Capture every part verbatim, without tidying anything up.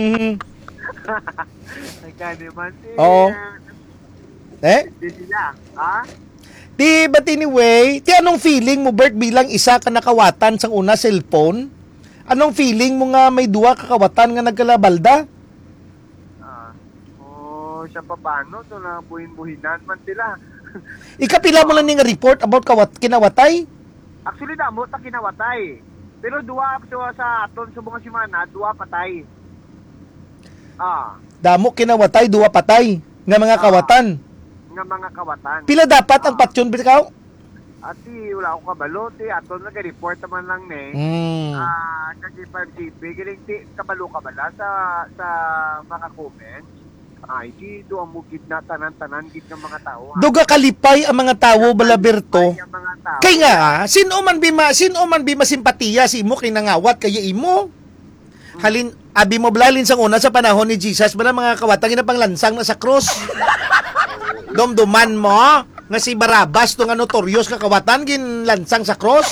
Mhm. Nagkaniman eh. Oo. Eh? Di sila. Ha? Di, but anyway, ti anong feeling mo, Bert, bilang isa ka nakawatan sang una cellphone? Anong feeling mo nga may duwa kakawatan nga nagkalabalda? Ah. Oh, siya pa paano? Ito na buhin-buhinan man sila. Ikapila mo lang ning report about kawat kinawatay? Actually, damo ta kinawatay. Pero duwa so, sa aton sa mga simana, duwa patay. Ah, Damo kinawatay, duwa patay nga mga kawatan. nga mga kawatan. Pila dapat ang patyon bitaw? Ati, wala akong kabalo. Ti, aton nag-report naman lang ni. Hmm. Ah, kagi five G B. Giling ti, kabalo ka bala sa, sa mga comments. Ay, di, do ang mugid na tanan-tanan gid ng mga tao. ha? Duga kalipay ang mga tawo bala Berto. Ay, ang mga tao. Kay nga, ah, sino man bima, sino man bima simpatiya si imo kay nangawat kay imo. Halin abi mo blalin sang una sa panahon ni Jesus bala mga kawatang ina panglansang na sa cross. Domduman mo nga si Barabas to nga notorious ka kawatan gin lansang sa cross.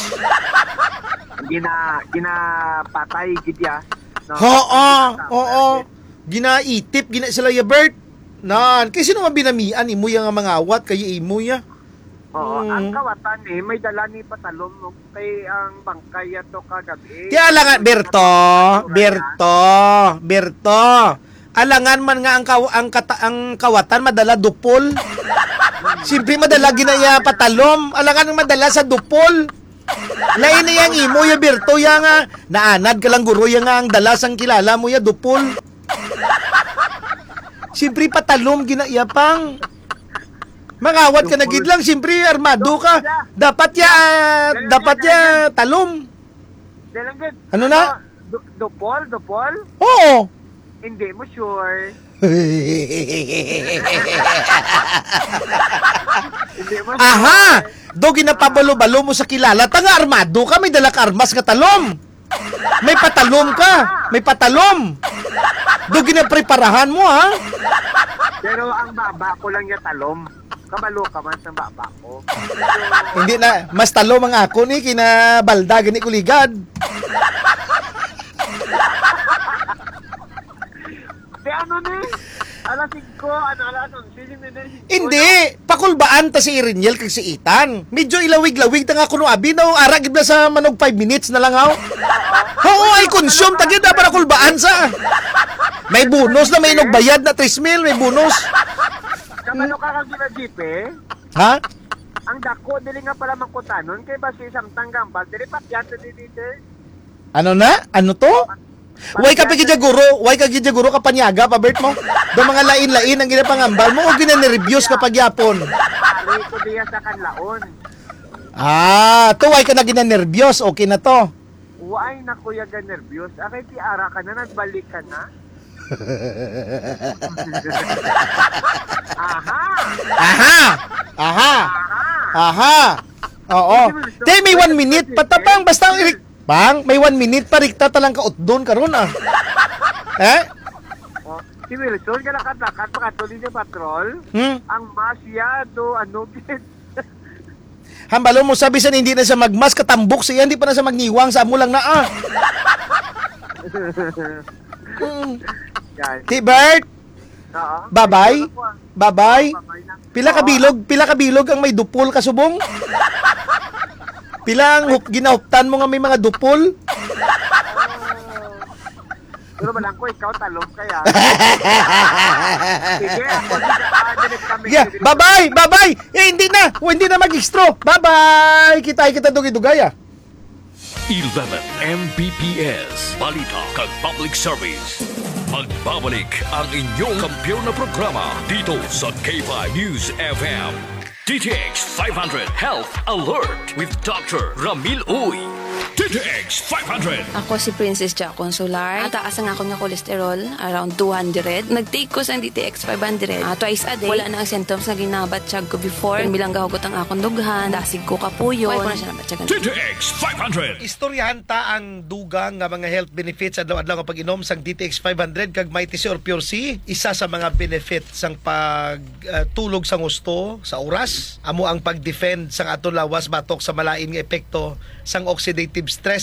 Gina, gina patay gid ya. No? Oo, oo. Ginaitip gina sila ya Bert. Nan, kay sino man binamian imo yang mga awat kay imo ya. Oo, Mm. ang kawatan eh, may dala ni patalom no, kay ang bangkay ato kagabi. Kaya alangan, Berto, Berto, Berto. Alangan man nga ang, kaw, ang, kata, ang kawatan madala dupol. Siyempre madala ginaya patalom. Alangan ang madala sa dupol. Lain na yang imo ya Berto ya nga. Naanad ka lang guro ya nga ang dalas ang kilala mo ya dupol. Siyempre patalom ginaya pang. Mangawat ka na gid lang, siyempre armado ka. Dapat ya, dapat ya talom. Dalangit. Ano na? Du- dupol, dupol? Oo. Hindi mo sure. Hindi mo sure. Aha! Do ginapabalo-balo mo sa kilala. Tanga armado ka, may dala ka armas nga talom. May patalom ka. May patalom. Do ginapreparahan mo ha. Pero ang baba ko lang yung talom. Kabalo ka man sa baba ko. Hindi na, mas talom ang ako ni kinabalda gani kuligad. Di ano ni? Alas singko, ano alas onse, Hindi, pakulbaan ta si Iriniel kag si Itan. Medyo ilawig-lawig ta nga kuno abi no, ara gid na sa manog five minutes na lang haw. Oo, ay consume ta gid para kulbaan sa. May bonus na may inog bayad na three mil, may bonus. Kabalo ka kang gina jeep eh. Ha? Ang dako, dili nga pala makutanon, kay basi isang tanggambal, dili pakyat na dito. Ano na? Ano to? Way ka pagidya guro, way ka gidya guro kapanyaga pa Bert mo. Do mga lain-lain ang ginapangambal mo o ginanireviews kapag yapon. Ari ko diya sa kanlaon. Ah, to way ka na ginanervyos, okay na to. Uay na kuya ga nervyos. Akay ti ara ka na, nagbalik ka na. Aha! Aha! Aha! Aha! Oo. Tay, may one minute. Patapang, basta ang irik. Bang, may one minute pa rikta talang ka utdon karon ah. Eh? Oh, si Wilson, ka nakatakat, pakatuloy niya patrol. Hmm? Ang masyado, ano, git. Hambalo mo sabi sa hindi na siya magmas, katambok siya, hindi pa na siya magniwang sa amo lang na ah. Hmm. Yan. T-Bert, Oo. Bye-bye. Bye-bye. Bye-bye na. Pila ka bilog, pila ka bilog ang may dupol kasubong? Pila ang hup, ginahuptan mo nga may mga dupol? Pero malang ko, ikaw talong kaya. Sige, ako dito kami. Yeah, bye-bye, bye-bye. Eh, hindi na, o, hindi na mag-extro. Bye-bye. Kita kita dugi-dugay ah. eleven M B P S Balita kag Public Service. Magbabalik ang inyong kampiyon na programa dito sa K five News F M. D T X five hundred Health Alert with Doctor Ramil Uy. D T X five hundred. Ako si Princess Jack Consular. At taas ang ako ng cholesterol, around two hundred. Nag-take ko sa D T X five hundred. Uh, twice a day. Wala na ang symptoms na ginabatsyag ko before. Bilang gahugot ang akong dughan. Dasig ko kapuyon. Wala ko na siya nabatyagan. D T X five hundred. Istoryahan ta ang dugang nga mga health benefits adlaw-adlaw nga pag-inom sang D T X five hundred kag Mighty C or Pure C. Isa sa mga benefits sang pagtulog uh, sang gusto sa oras. Amo ang pag-defend sang aton lawas batok sa malain nga epekto sang oxidative stress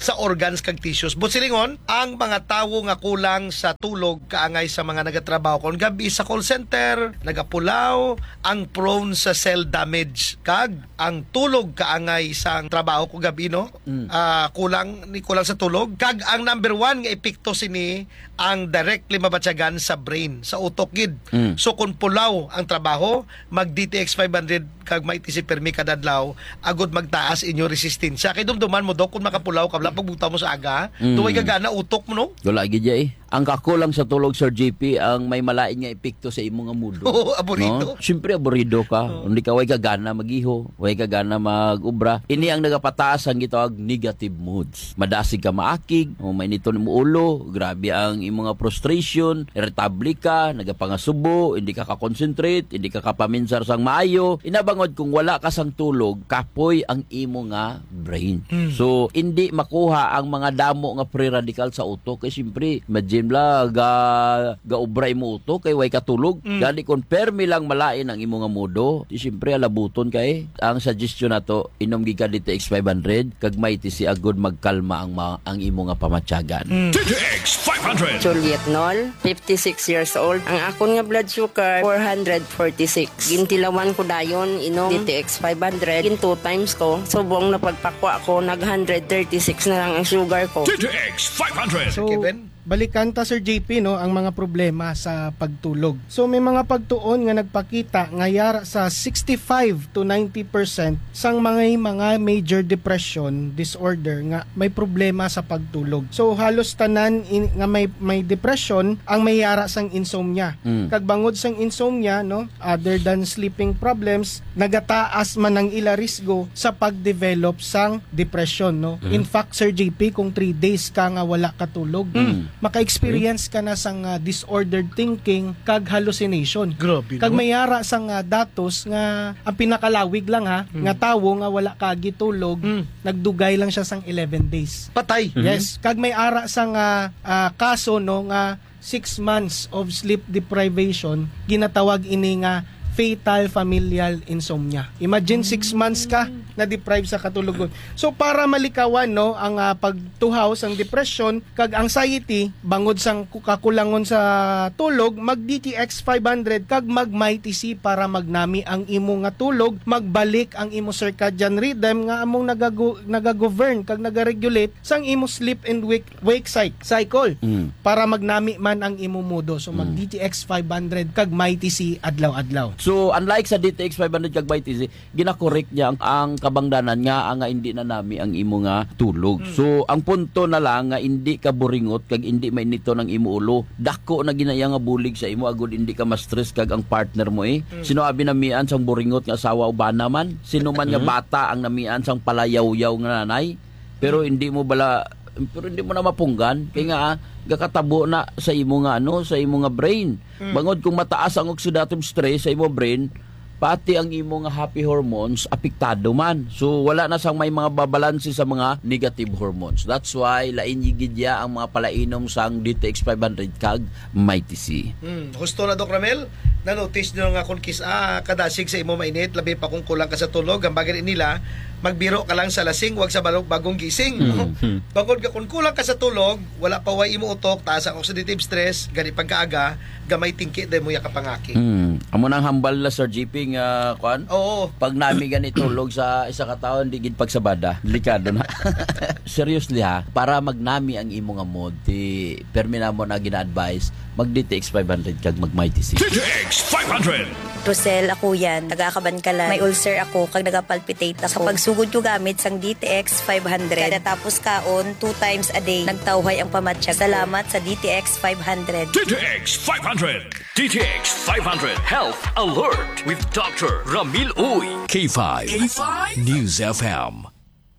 sa organs kag tissues. Busilingon, ang mga tawo nga kulang sa tulog kaangay sa mga nagatrabaho kon gabi sa call center, nagapulaw, ang prone sa cell damage kag ang tulog kaangay sa trabaho ko gabi no. Mm. Ah, kulang ni kulang sa tulog kag ang number one nga epekto sini ang directly mabatyagan sa brain, sa utok gid. Mm. So kung pulaw ang trabaho, mag D T X five hundred kag may T C permi kadadlaw, agud magtaas inyo resistensya. Kay dumduman mo dok kung makapulaw ka wala pagbutaw mo sa aga, Mm. tuway gagana utok mo no. Wala gid ya eh. Ang kakulang sa tulog, Sir J P, ang may malain nga epekto sa imong nga mudo. Oo, aburido. No? Siyempre, aburido ka. Hindi ka, way ka gana mag-iho, way ka gana mag-ubra. Ini ang nagapataas ang gitawag negative moods. Madasig ka maakig, o may nito mo ulo, grabe ang imong nga frustration, irritable ka, nagapangasubo, hindi ka ka-concentrate, hindi ka kapaminsar sang maayo. Inabangod kung wala ka sang tulog, kapoy ang imo nga brain. Mm. So, hindi makuha ang mga damo nga free radical sa utok. Kasi siyempre, imagine la ga gaubray mo utok kay way katulog. Mm. Gani kon permi lang malain ang imo nga modo. Di siyempre alabuton kay. Ang suggestion nato inom gi ka D T X five hundred kag may T C agud magkalma ang ma, ang imo nga pamatyagan. Mm. D T X five hundred. Juliet Nol, fifty-six years old. Ang akon nga blood sugar, four forty-six. Gintilawan ko dayon, inom D T X five hundred. In two times ko, subong na pagpakwa ko, nag one thirty-six na lang ang sugar ko. D T X five hundred. So, Kevin? balikan ta Sir J P no ang mga problema sa pagtulog. So may mga pagtuon nga nagpakita nga yara sa sixty-five to ninety percent sang mga mga major depression disorder nga may problema sa pagtulog. So halos tanan in, nga may may depression ang may yara sang insomnia. Mm. Kag bangod sang insomnia no, other than sleeping problems, nagataas man ang ila risgo sa pagdevelop sang depression no. In fact Sir J P, kung three days ka nga wala katulog, Mm. maka-experience ka na sang uh, disordered thinking kag hallucination. Grabe, Kag no? may yara sang uh, datos nga ang pinakalawig lang ha, nga tawo nga wala ka gitulog, Mm. nagdugay lang siya sang eleven days. Patay. Yes, kag may ara sang uh, uh, kaso no nga six months of sleep deprivation, ginatawag ini nga fatal familial insomnia. Imagine six months ka na deprive sa katulugon. So para malikawan no ang uh, pagtuhaw sang depression kag anxiety bangod sang kakulangon sa tulog, mag D T X five hundred kag mag My T C para magnami ang imo nga tulog, magbalik ang imo circadian rhythm nga among nagago, nagagovern kag nagaregulate sang imo sleep and wake wake cycle Mm. para magnami man ang imo modo. So mag D T X five hundred kag My T C adlaw-adlaw. So unlike sa D T X five hundred kag by T C, gina-correct niya ang, ang kabangdanan nga ang nga hindi na nami ang imo nga tulog. So ang punto na lang nga hindi ka buringot kag hindi mainito ng imo ulo. Dako na ginaya nga bulig sa imo agud hindi ka ma-stress kag ang partner mo eh. Sino abi namian sang buringot nga asawa o bana man? Sino man nga bata ang namian sang palayaw-yaw nga nanay? Pero hindi mo bala pero hindi mo na mapunggan kay nga ah, gakatabo na sa imo nga ano sa imo nga brain. Bangod kung mataas ang oxidative stress sa imo brain, pati ang imo nga happy hormones apektado man. So wala na sang may mga babalanse sa mga negative hormones. That's why lain yigidya ang mga palainom sang D T X five hundred kag My T C. Hmm, husto na Doc Ramel, na-notice nyo nga kung kis ah, kadasig sa imo mainit, labi pa kung kulang ka sa tulog, ang bagay nila, magbiro ka lang sa lasing, wag sa balog bagong gising. Mm-hmm. Bangod ka kung kulang ka sa tulog, wala pa way imo utok, taas ang oxidative stress, gani pagkaaga, gamay tingki dahil mo ya kapangaki. Hmm. Amo nang hambal na Sir J P nga kuan. Oo. Pag nami ganito tulog sa isa ka taon di gid pagsabada, delikado na. Seriously ha, para magnami ang imo nga mod, ti permi na mo na gina-advise mag D T X five hundred kag mag My T C. D T X five hundred. Rosel, ako yan. Nagakabankalan. May ulcer ako kag nagapalpitate ako. Kapag sugod ko gamit sang D T X five hundred. Kada tapos kaon, two times a day. Nagtawhay ang pamatsyag. Salamat sa D T X five hundred. D T X five hundred. D T X five hundred Health Alert with Doctor Ramil Uy. K five. K five News F M.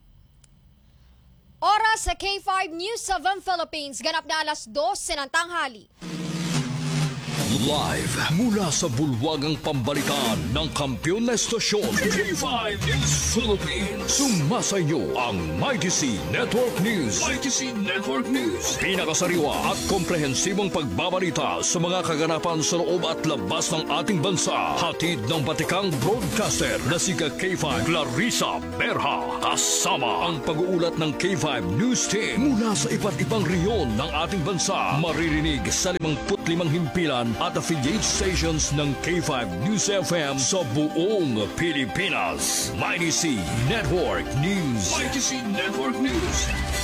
Oras sa K five News seven Philippines. Ganap na alas dos ng tanghali. Live mula sa bulwagang pambalitaan ng kampiyon na estasyon K five News Philippines. Sumasayo ang Mighty C Network News. Mighty C Network News. Pinakasariwa at komprehensibong pagbabalita sa mga kaganapan sa loob at labas ng ating bansa. Hatid ng batikang broadcaster na si K five Clarissa Berha. Kasama ang pag-uulat ng K five News Team mula sa iba't ibang reyon ng ating bansa. Maririnig sa limangput limang himpilan at affiliate stations ng K five News F M sa buong Pilipinas. Mighty C Network News. Mighty C Network News.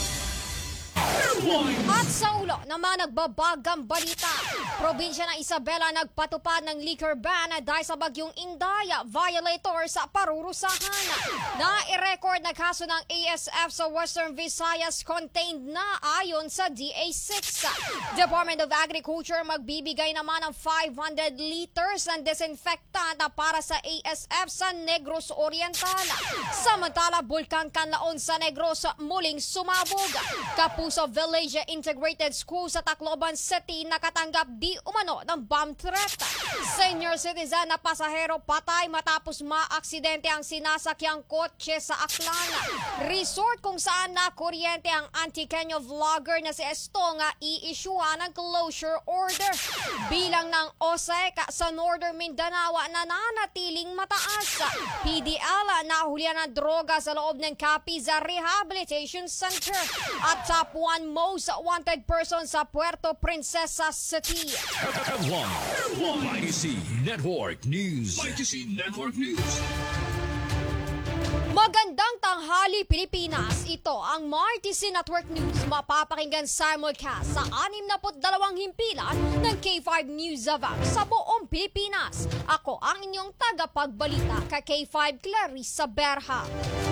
At sa ulo ng mga nagbabagang balita, probinsya ng Isabela nagpatupad ng liquor ban dahil sa bagyong Indaya, violator sa parurusahan. Na-i-record na kaso ng A S F sa Western Visayas contained na ayon sa D A six. Department of Agriculture magbibigay naman ng five hundred liters ng disinfectant para sa A S F sa Negros Oriental. Samantala, Bulkang Kanlaon sa Negros muling sumabog. Kapuso Village Integrated School sa Tacloban City nakatanggap di umano ng bomb threat. Senior citizen na pasahero patay matapos maaksidente ang sinasakyang kotse sa Aklan. Resort kung saan na kuryente ang anti-Kenya vlogger na si Estonga i-issuean ng closure order. Bilang ng O S E C sa Northern Mindanao nananatiling mataas. P D L nahulihan ng droga sa loob ng Capiza Rehabilitation Center. At top one most wanted person sa Puerto Princesa City. Mighty C Network News. Mighty C Network News. Magandang tanghali Pilipinas. Ito ang Mighty C Network News. Mapapakinggan simulcast sa anim na dalawang himpilan ng K five News of M sa buong Pilipinas. Ako ang inyong tagapagbalita ka K five Clarissa Berha.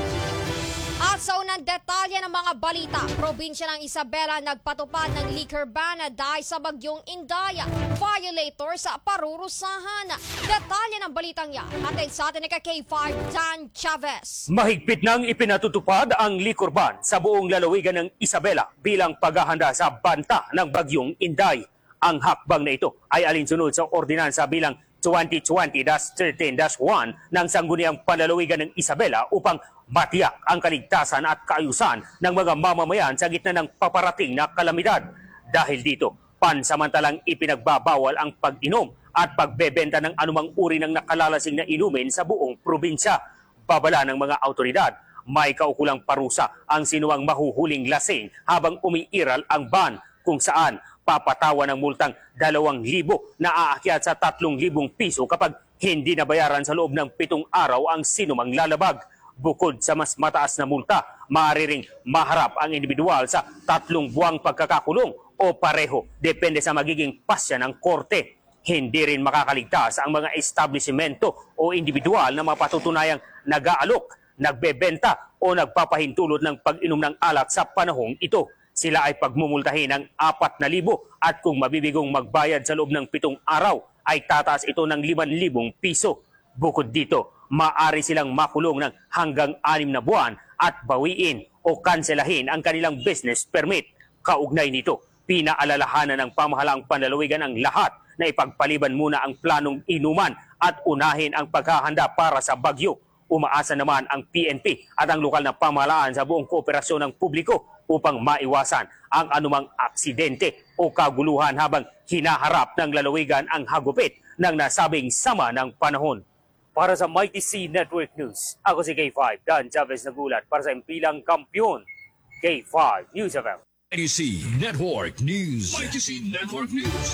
At sa unang detalye ng mga balita, probinsya ng Isabela nagpatupad ng liquor ban dahil sa bagyong Indaya, violator sa parurusahan. Detalye ng balitang yan, hatid sa atin ni K five Dan Chavez. Mahigpit nang ipinatutupad ang liquor ban sa buong lalawigan ng Isabela bilang paghahanda sa banta ng bagyong Inday. Ang hakbang na ito ay alinsunod sa ordinansa bilang twenty twenty dash thirteen dash one ng Sangguniang Panlalawigan ng Isabela upang matiyak ang kaligtasan at kaayusan ng mga mamamayan sa gitna ng paparating na kalamidad. Dahil dito, pansamantalang ipinagbabawal ang pag-inom at pagbebenta ng anumang uri ng nakalalasing na inumin sa buong probinsya. Babala ng mga autoridad, may kaukulang parusa ang sinuwang mahuhuling lasing habang umiiral ang ban, kung saan papatawa ng multang dalawang libo na aakyat sa tatlong libong piso kapag hindi nabayaran sa loob ng pitong araw ang sinumang lalabag. Bukod sa mas mataas na multa, maaari ring maharap ang individual sa tatlong buwang pagkakakulong o pareho, depende sa magiging pasya ng korte. Hindi rin makakaligtas ang mga establishmento o individual na mapatutunayang nag-aalok, nagbebenta o nagpapahintulot ng pag-inom ng alak sa panahong ito. Sila ay pagmumultahin ng apat na libo at kung mabibigong magbayad sa loob ng pitong araw ay tataas ito ng limang libong piso. Bukod dito, maaari silang makulong ng hanggang anim na buwan at bawiin o kanselahin ang kanilang business permit. Kaugnay nito, pinaalalahanan ng pamahalaang panlalawigan ang lahat na ipagpaliban muna ang planong inuman at unahin ang paghahanda para sa bagyo. Umaasa naman ang P N P at ang lokal na pamahalaan sa buong kooperasyon ng publiko upang maiwasan ang anumang aksidente o kaguluhan habang hinaharap ng lalawigan ang hagupit ng nasabing sama ng panahon. Para sa Mighty C Network News, ako si K five Dan Chavez nagulat para sa impilang kampiyon, K five News F M. Mighty C Network News. Mighty C Network News.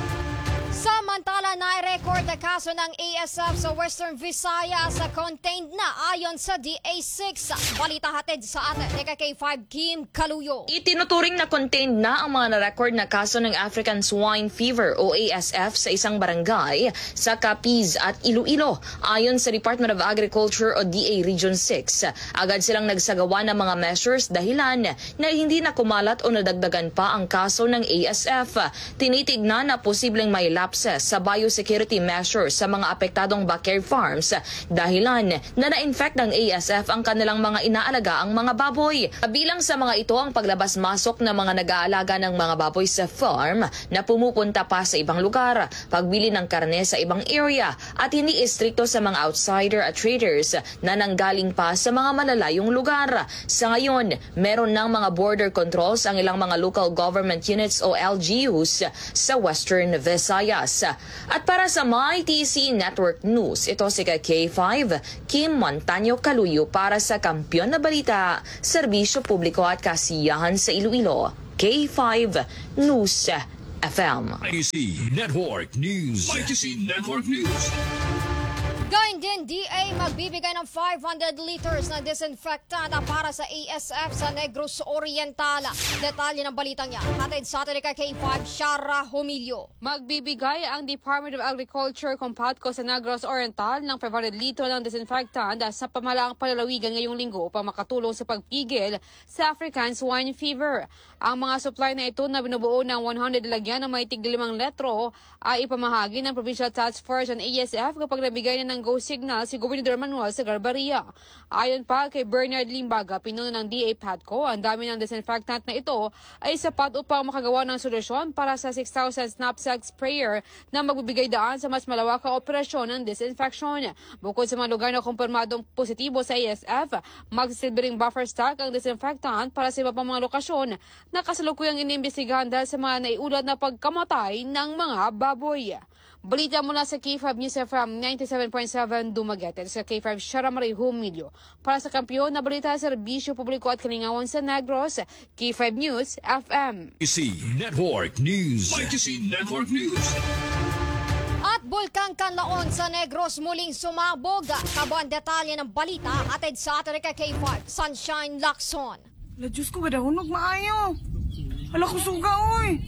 Samantala, na-record na kaso ng A S F sa Western Visayas sa contained na ayon sa D A six. Balita hatid sa atin ni K five Kim Kaluyo. Itinuturing na contained na ang mga na-record na kaso ng African Swine Fever o A S F sa isang barangay sa Capiz at Iloilo. Ayon sa Department of Agriculture o D A Region six, agad silang nagsagawa ng mga measures dahilan na hindi na kumalat o nadagdagan pa ang kaso ng A S F. Tinitignan na posibleng may lapses sa biosecurity measures sa mga apektadong backyard farms dahilan na na-infect ng A S F ang kanilang mga inaalaga ang mga baboy. Bilang sa mga ito ang paglabas-masok ng mga nag-aalaga ng mga baboy sa farm na pumupunta pa sa ibang lugar, pagbili ng karne sa ibang area at hindi istrikto sa mga outsider at traders na nanggaling pa sa mga malalayong lugar. Sa ngayon, meron ng mga border controls ang ilang mga local government units o L G Us sa Western Visayas. At para sa My T C Network News, ito si K five, Kim Montaño Caluyo para sa Kampiyon na Balita, Serbisyo Publiko at Kasiyahan sa Iloilo. K five News F M. My T C Network News. My T C Network News. Gayun din, D A magbibigay ng five hundred liters na disinfectant para sa A S F sa Negros Oriental. Detalye ng balitang yan, hatid sa atin kay K five, Shara Humilio. Magbibigay ang Department of Agriculture Compatco sa Negros Oriental ng five hundred litro ng disinfectant sa pamalaang palalawigan ngayong linggo upang makatulong sa pagpigil sa African Swine Fever. Ang mga supply na ito na binubuo ng one hundred lagyan na may tigli limang litro ay ipamahagi ng Provincial Task Force ng A S F kapag nabigay na ng go signal si Gobernador Manuel Segarbarria. Ayon pa kay Bernard Limbaga, pinuno ng D A Patco, ang dami ng disinfectant na ito ay sapat upang makagawa ng solusyon para sa six thousand knapsack sprayer na magbibigay daan sa mas malawakang operasyon ng disinfection. Bukod sa mga lugar na kumpirmadong positibo sa A S F, magsisilbing buffer stock ang disinfectant para sa iba pang mga lokasyon na kasalukuyang inimbestigahan dahil sa mga naiulat na pagkamatay ng mga baboy. Balita mula sa K five News F M ninety-seven point seven Dumaguete. Sa K five, Shara Marie Humilio. Para sa Kampiyon na Balita, Serbisyo Publiko at Kalingawan sa Negros, K five News F M. My T C Network News. My T C Network News. At Bulkang Kanlaon sa Negros muling sumabog. Kabuang detalye ng balita atid sa atin kay K five, Sunshine Lacson. La Diyos ko, gadahunog maayo. Hala ko suga, oy.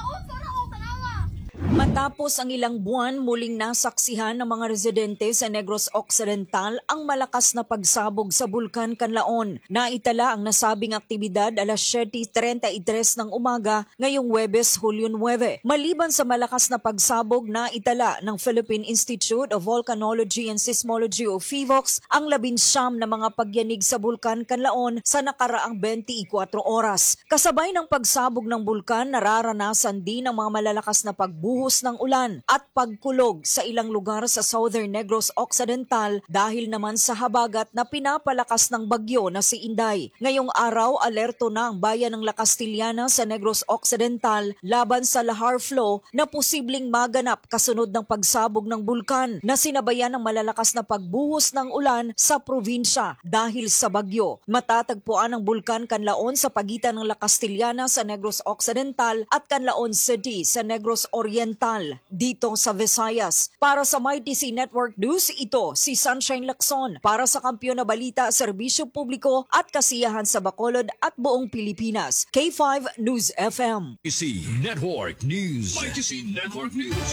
Matapos ang ilang buwan, muling nasaksihan ng mga residente sa Negros Occidental ang malakas na pagsabog sa Bulkan Kanlaon. Naitala ang nasabing aktibidad alas siyete trenta-tres ng umaga ngayong Huwebes, Hulyo nine. Maliban sa malakas na pagsabog, naitala ng Philippine Institute of Volcanology and Seismology o PHIVOLCS ang labinsyam na mga pagyanig sa Bulkan Kanlaon sa nakaraang twenty-four oras. Kasabay ng pagsabog ng bulkan, nararanasan din ang mga malalakas na pagbuhos ng ulan at pagkulog sa ilang lugar sa Southern Negros Occidental dahil naman sa habagat na pinapalakas ng bagyo na si Inday. Ngayong araw, alerto na ang bayan ng La Castillana sa Negros Occidental laban sa lahar flow na posibleng maganap kasunod ng pagsabog ng bulkan na sinabayan ng malalakas na pagbuhos ng ulan sa probinsya dahil sa bagyo. Matatagpuan ang Bulkan Kanlaon sa pagitan ng La Castillana sa Negros Occidental at Canlaon City sa Negros Oriental dito sa Visayas. Para sa My T C Network News, ito si Sunshine Lacson para sa Kampiyon na Balita, Serbisyo Publiko at Kasiyahan sa Bacolod at buong Pilipinas. K five News F M. My T C Network News. My T C Network News.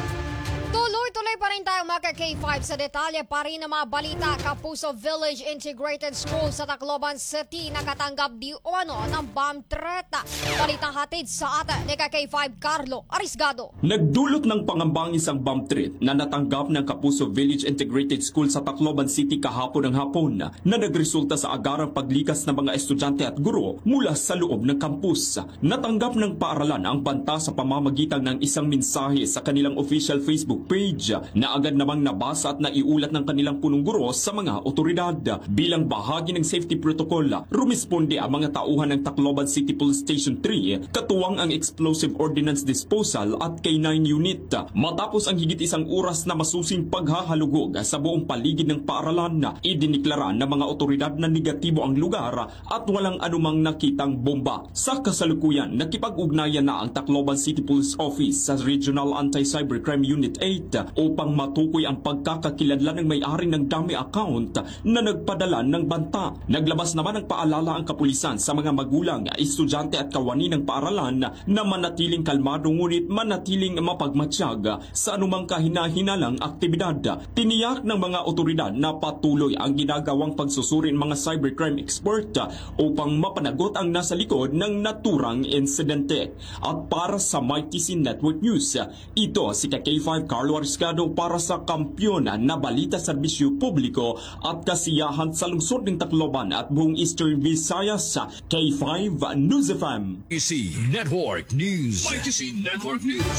Tuloy-tuloy pa rin tayo mga K five sa detalye pa rin ng mga balita. Kapuso Village Integrated School sa Tacloban City nakatanggap di ono ng bomb threat. Balitang hatid sa atin ni K five Carlo Arisgado. Nagdulot ng pangambang isang bomb threat na natanggap ng Kapuso Village Integrated School sa Tacloban City kahapon ng hapon na nagresulta sa agarang paglikas ng mga estudyante at guro mula sa loob ng campus. Natanggap ng paaralan ang banta sa pamamagitan ng isang mensahe sa kanilang official Facebook page na agad namang nabasa at naiulat ng kanilang punong guro sa mga otoridad. Bilang bahagi ng safety protocol, rumisponde ang mga tauhan ng Tacloban City Police Station three, katuwang ang Explosive Ordnance Disposal at K nine Unit. Matapos ang higit isang oras na masusing paghahalugog sa buong paligid ng paaralan, idiniklara ng mga otoridad na negatibo ang lugar at walang anumang nakitang bomba. Sa kasalukuyan, nakipag-ugnayan na ang Tacloban City Police Office sa Regional Anti-Cybercrime Unit eight o upang matukoy ang pagkakakilanlan ng may-ari ng dummy account na nagpadala ng banta. Naglabas naman ng paalala ang kapulisan sa mga magulang, estudyante at kawani ng paaralan na manatiling kalmado ngunit manatiling mapagmatsyag sa anumang kahina-hinalang aktibidad. Tiniyak ng mga otoridad na patuloy ang ginagawang pagsusuri ng mga cybercrime expert upang mapanagot ang nasa likod ng naturang insidente. At para sa Mighty C Network News, ito si K five Carlo Ariscado para sa Kampiyon na Balita Serbisyo Publiko at Kasiyahan sa lungsod ng Tacloban at buong Eastern Visayas. K five News F M. Mighty C Network News. Mighty C Network News.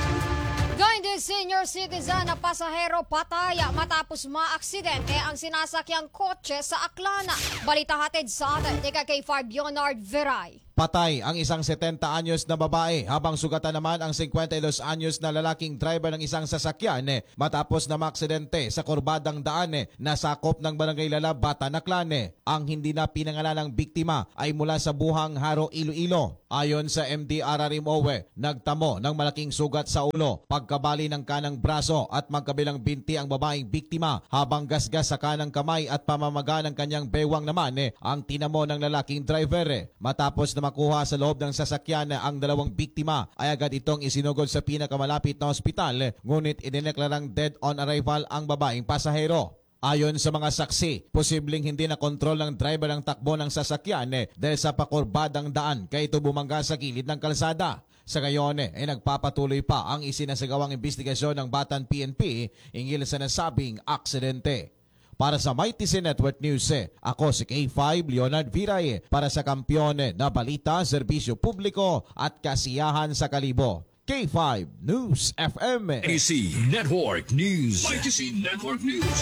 Gayun din senior citizen na pasahero patay matapos maaksidente ang sinasakyang kotse sa Aklana. Balita hatid sa atin ni K five Leonard Veray. Patay ang isang setenta anyos na babae habang sugatan naman ang fifty-two anyos na lalaking driver ng isang sasakyan eh, matapos na maaksidente sa kurbadang daan eh, na sakop ng Barangay Lalab, Bata, Naklan. Eh. Ang hindi na pinangalanang biktima ay mula sa Buhang, Haro, Iloilo. Ayon sa M D R R M O E, nagtamo ng malaking sugat sa ulo, pagkabali ng kanang braso at magkabilang binti ang babaeng biktima habang gasgas sa kanang kamay at pamamaga ng kanyang bewang naman eh, ang tinamo ng lalaking driver. Eh. Matapos na makuha sa loob ng sasakyan ang dalawang biktima ay agad itong isinugod sa pinakamalapit na ospital, ngunit idineklarang dead on arrival ang babaeng pasahero. Ayon sa mga saksi, posibleng hindi na kontrol ng driver ang takbo ng sasakyan eh, dahil sa pakurbadang daan kaya ito bumangga sa gilid ng kalsada. Sa gayon eh, ay nagpapatuloy pa ang isinasagawang investigasyon ng Batan P N P hinggil sa nasabing aksidente. Para sa Mighty C Network News, eh, ako si K five Leonard Viray para sa Kampiyon na Balita, Serbisyo Publiko at Kasiyahan sa Kalibo. K five News F M. Mighty C Network News. Mighty C Network News.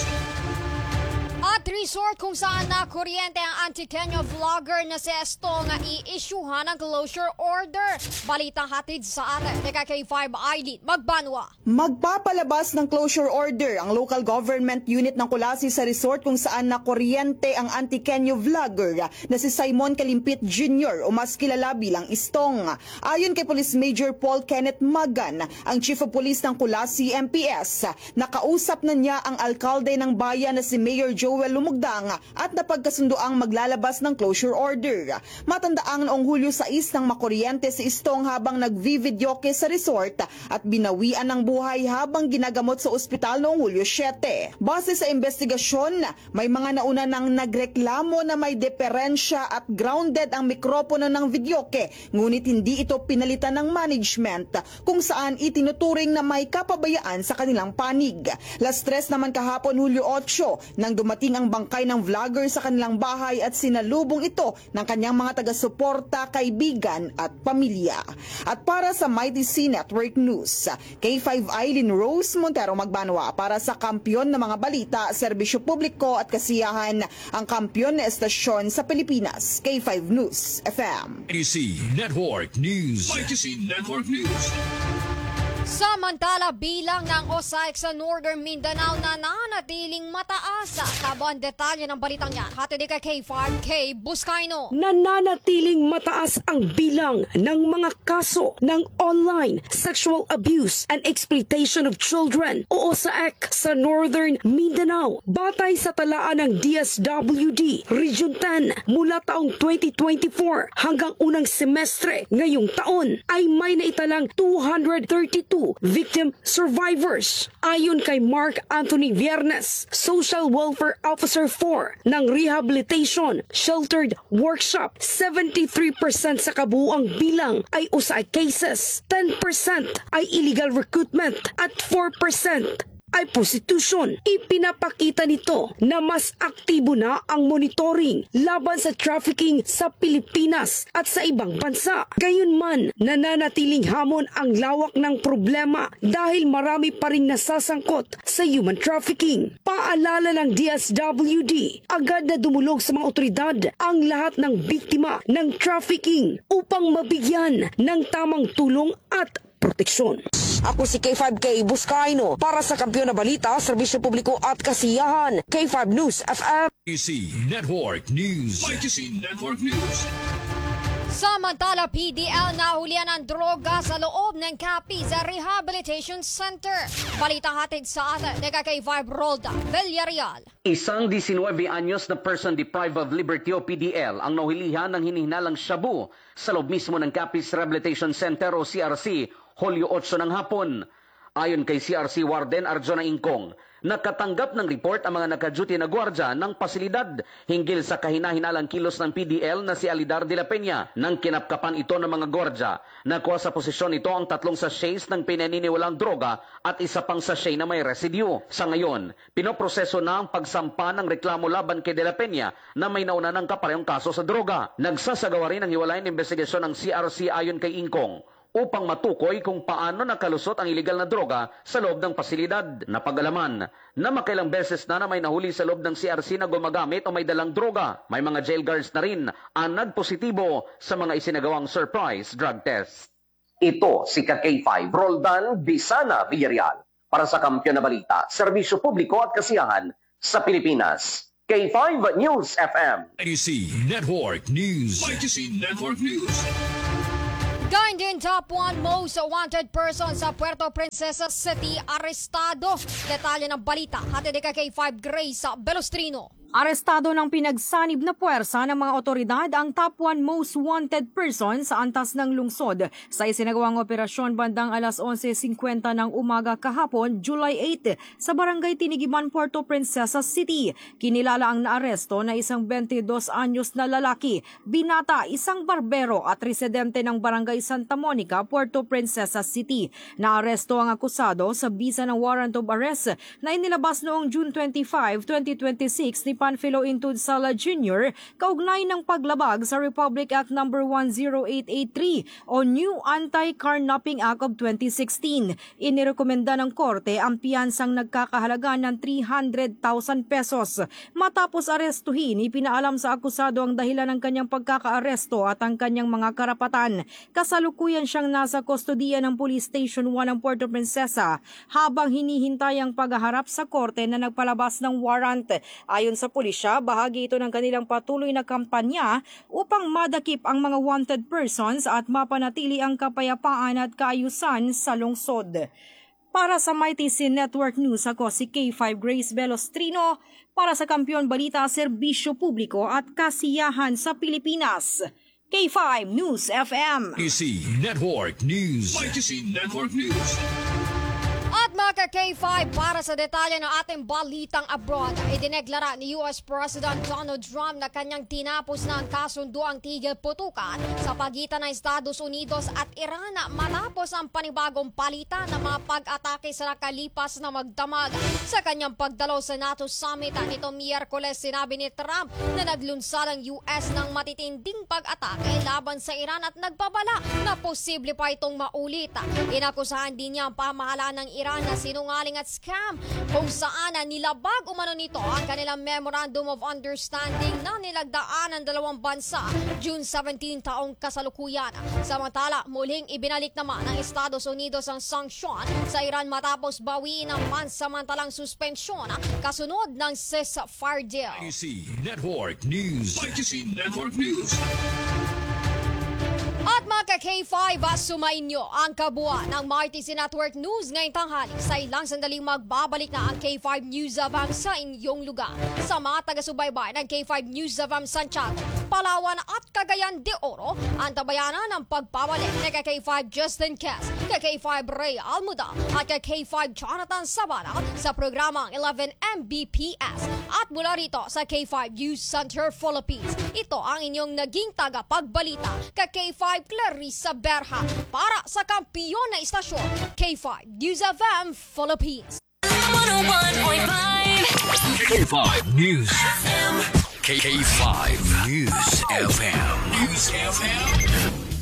At resort kung saan na kuryente ang anti-Kenya vlogger na si Estong i-issuehan ng closure order. Balitang hatid sa atin ni K five Aileen Magbanwa. Magpapalabas ng closure order ang local government unit ng Kulasi sa resort kung saan na kuryente ang anti-Kenya vlogger na si Simon Kalimpit Junior o mas kilala bilang Estong. Ayon kay Police Major Paul Kenneth Magan, ang Chief of Police ng Kulasi M P S, nakausap na niya ang alkalde ng bayan na si Mayor Joel Lumugdang at napagkasundo ang maglalabas ng closure order. Matandaang noong Hulyo sais nang makuryente si Estong habang nagvi-videoke sa resort at binawian ng buhay habang ginagamot sa ospital noong Hulyo siyete. Base sa investigasyon, may mga nauna nang nagreklamo na may diferensya at grounded ang mikropono ng videoke, ngunit hindi ito pinalitan ng management kung saan itinuturing na may kapabayaan sa kanilang panig. Las tres naman kahapon Hulyo eight nang dumating ang bangkay ng vlogger sa kanilang bahay at sinalubong ito ng kanyang mga taga-suporta, kaibigan at pamilya. At para sa Mighty C Network News, K five Aileen Rose Montero Magbanwa para sa Kampiyon ng mga balita, Serbisyo Publiko at Kasiyahan, ang kampiyon na estasyon sa Pilipinas. K five News F M. Mighty C Network News. Mighty C Network News. Samantala, bilang ng O S A I C sa Northern Mindanao na nanatiling mataas. Tabo ang detalye ng balitang yan. Hatid kay K five K Buscaino. Nananatiling mataas ang bilang ng mga kaso ng online sexual abuse and exploitation of children o O S A I C sa Northern Mindanao. Batay sa talaan ng D S W D Region ten mula taong twenty twenty-four hanggang unang semestre ngayong taon ay may naitalang two hundred thirty-two victim survivors. Ayon kay Mark Anthony Viernes, Social Welfare Officer four ng Rehabilitation Sheltered Workshop, seventy-three percent sa kabuuang bilang ay U S A I cases, ten percent ay illegal recruitment at four percent ay prostitution. Ipinapakita nito na mas aktibo na ang monitoring laban sa trafficking sa Pilipinas at sa ibang bansa. Gayunman, nananatiling hamon ang lawak ng problema dahil marami pa ring nasasangkot sa human trafficking. Paalala ng D S W D, agad na dumulog sa mga otoridad ang lahat ng biktima ng trafficking upang mabigyan ng tamang tulong at proteksyon. Ako si K five K Buscaino para sa Kampiyon na Balita, Serbisyo Publiko at Kasiyahan. K five News F M. Mighty C Network News. Mighty C Network News. Samantala, P D L nahulihan ng droga sa loob ng Capiz Rehabilitation Center. Balita hatid sa atin ni K five Rolda Villarreal. Isang nineteen anyos na person deprived of liberty o P D L ang nahulihan ng hinihinalang shabu sa loob mismo ng Capiz Rehabilitation Center o C R C, Hulyo eight ng hapon. Ayon kay C R C Warden Arjona Ingkong, nakatanggap ng report ang mga naka-duty na gwardya ng pasilidad hinggil sa kahina-hinalang kilos ng P D L na si Alidar de la Peña. Nang kinapkapan ito ng mga gwardya, nakuha sa posisyon ito ang tatlong sachets ng pinaniniwalang droga at isa pang sachet na may residue. Sa ngayon, pinoproseso na ang pagsampa ng reklamo laban kay de la Peña na may nauna ng kaparehong kaso sa droga. Nagsasagawa rin ng hiwalay na investigasyon ng C R C ayon kay Ingkong upang matukoy kung paano nakalusot ang iligal na droga sa loob ng pasilidad. Napag-alaman na makailang beses na na may nahuli sa loob ng C R C na gumagamit o may dalang droga. May mga jail guards na rin ang nagpositibo sa mga isinagawang surprise drug test. Ito si K five Roldan Bisana Villarreal para sa Kampiyon na Balita, Serbisyo Publiko at Kasiyahan sa Pilipinas. K five News F M. I C Network News. I C Network News. Gayun din, top one most wanted person sa Puerto Princesa City, arestado. Detalye ng balita, hatid ni K five Grace Belostrino. Arestado ng pinagsanib na puwersa ng mga otoridad ang top one most wanted person sa antas ng lungsod sa isinagawang operasyon bandang alas eleven fifty ng umaga kahapon, July eighth, sa Barangay Tinigiman, Puerto Princesa City. Kinilala ang naaresto na isang twenty-dos anyos na lalaki, binata, isang barbero at residente ng Barangay Santa Monica, Puerto Princesa City. Naaresto ang akusado sa bisa ng warrant of arrest na inilabas noong June twenty-fifth, twenty twenty-six ni Panfilo Intud Sala Junior kaugnay ng paglabag sa Republic Act number one oh eight eight three o New Anti-Carnapping Act of twenty sixteen. Inirekomenda ng korte ang piyansang nagkakahalaga ng three hundred thousand pesos. Matapos arestuhin, ipinaalam sa akusado ang dahilan ng kanyang pagkakaaresto at ang kanyang mga karapatan. Kasalukuyan siyang nasa kustodiya ng Police Station one ng Puerto Princesa habang hinihintay ang paghaharap sa korte na nagpalabas ng warrant. Ayon sa pulisya, bahagi ito ng kanilang patuloy na kampanya upang madakip ang mga wanted persons at mapanatili ang kapayapaan at kaayusan sa lungsod. Para sa Mighty C Network News, ako si K five Grace Belostrino para sa Kampiyon Balita, Serbisyo Publiko at Kasiyahan sa Pilipinas. K five News F M. I C Network News. I C Network News. At mga K five, para sa detalye ng ating balitang abroad, idineklara ni U S President Donald Trump na kanyang tinapos na ang kasunduang tigil putukan sa pagitan ng Estados Unidos at Iran matapos ang panibagong palitan ng mga pag-atake sa nakalipas na magdamag. Sa kanyang pagdalaw sa NATO Summit nitong Miyerkules, sinabi ni Trump na naglunsad ang U S ng matitinding pag-atake laban sa Iran at nagbabala na posible pa itong maulit. Inakusahan din niya ang pamahalaan ng Iran na sinungaling at scam kung saan nilabag umano nito ang kanilang Memorandum of Understanding na nilagdaan ng dalawang bansa June seventeenth taong kasalukuyan. Samantala, muling ibinalik naman ng Estados Unidos ang sanksyon sa Iran matapos bawiin ang pansamantalang suspensyon kasunod ng ceasefire deal. I C Network News. I C Network News. At mga K five, sumainyo ang kabuuan ng Mighty C Network News ngayong tanghali. Sa ilang sandaling magbabalik na ang K five News of Am sa inyong lugar. Sa mga taga-subaybay ng K five News of Am Santiago, Palawan at Cagayan de Oro, ang tabayanan ng pagpabalik ni K five Justin Kes, K five Ray Almuda at K five Jonathan Sabana sa programang eleven M B P S. At mula rito sa K five News Center Philippines, ito ang inyong naging tagapagbalita, K five Clarissa Berha para sa kampiyon na istasyon, K five News of M Philippines. one oh one point five K five News F M. K five News F M. News F M.